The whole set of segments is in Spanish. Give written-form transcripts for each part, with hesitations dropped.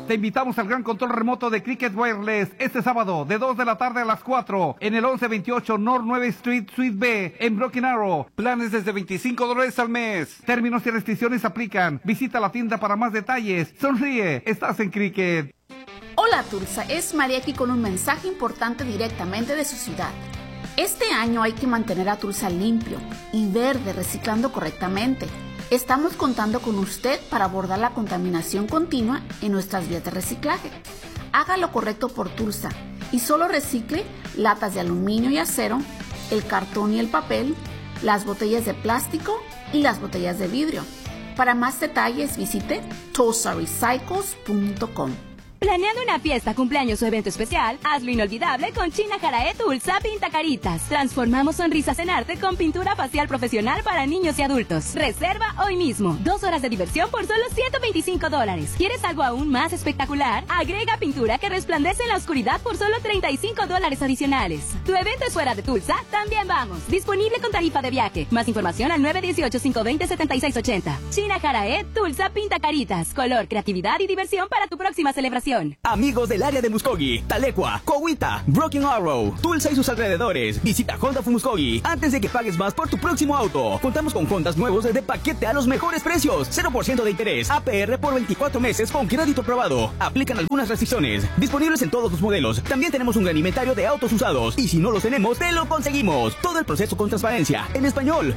Te invitamos al gran control remoto de Cricket Wireless este sábado de 2 de la tarde a las 4 en el 1128 North 9 Street Suite B en Broken Arrow. Planes desde $25 al mes. Términos y restricciones aplican. Visita la tienda para más detalles. Sonríe, estás en Cricket. Hola Tulsa, es María aquí con un mensaje importante directamente de su ciudad. Este año hay que mantener a Tulsa limpio y verde, reciclando correctamente. Estamos contando con usted para abordar la contaminación continua en nuestras vías de reciclaje. Haga lo correcto por Tulsa y solo recicle latas de aluminio y acero, el cartón y el papel, las botellas de plástico y las botellas de vidrio. Para más detalles visite tulsarecycles.com. Planeando una fiesta, cumpleaños o evento especial, hazlo inolvidable con China Jarae Tulsa Pinta Caritas. Transformamos sonrisas en arte con pintura facial profesional para niños y adultos. Reserva hoy mismo. 2 horas de diversión por solo $125. ¿Quieres algo aún más espectacular? Agrega pintura que resplandece en la oscuridad por solo $35 adicionales. ¿Tu evento es fuera de Tulsa? También vamos. Disponible con tarifa de viaje. Más información al 918-520-7680. China Jarae Tulsa Pinta Caritas. Color, creatividad y diversión para tu próxima celebración. Amigos del área de Muskogee, Talecua, Cowita, Broken Arrow, Tulsa y sus alrededores, visita Honda of Muskogee antes de que pagues más por tu próximo auto. Contamos con Hondas nuevos de paquete a los mejores precios, 0% de interés, APR por 24 meses con crédito aprobado. Aplican algunas restricciones, disponibles en todos los modelos. También tenemos un gran inventario de autos usados y si no los tenemos, te lo conseguimos. Todo el proceso con transparencia. En español,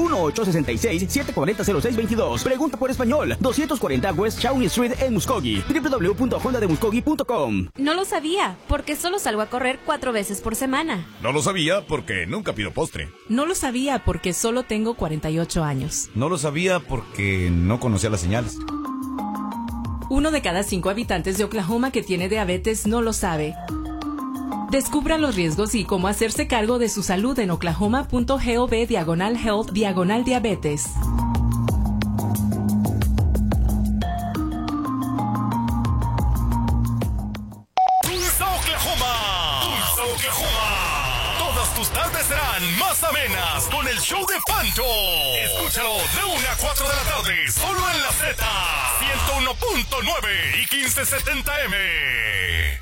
1-866-740-0622. Pregunta por español, 240 West Shawnee Street en Muskogee. www.hondademuskogee.com. No lo sabía, porque solo salgo a correr 4 veces por semana. No lo sabía porque nunca pido postre. No lo sabía porque solo tengo 48 años. No lo sabía porque no conocía las señales. 1 de cada 5 habitantes de Oklahoma que tiene diabetes no lo sabe. Descubra los riesgos y cómo hacerse cargo de su salud en oklahoma.gov/health/diabetes. Tus tardes serán más amenas con el show de Pancho. Escúchalo de 1 a 4 de la tarde, solo en la Z, 101.9 y 1570M.